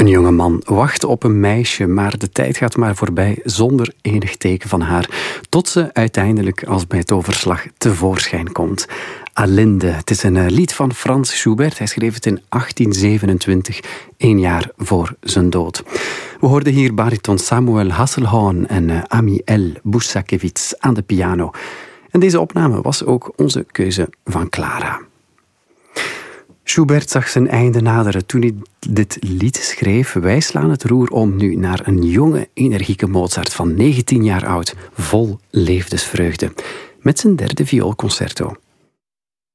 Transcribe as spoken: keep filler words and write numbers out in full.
Een jonge man wacht op een meisje, maar de tijd gaat maar voorbij zonder enig teken van haar, tot ze uiteindelijk als bij toverslag tevoorschijn komt. Alinde, het is een lied van Franz Schubert. Hij schreef het in achttien zevenentwintig, één jaar voor zijn dood. We hoorden hier bariton Samuel Hasselhoorn en Amiel Boussakevits aan de piano. En deze opname was ook onze keuze van Clara. Schubert zag zijn einde naderen toen hij dit lied schreef. Wij slaan het roer om nu naar een jonge, energieke Mozart van negentien jaar oud, vol levensvreugde, met zijn derde vioolconcerto.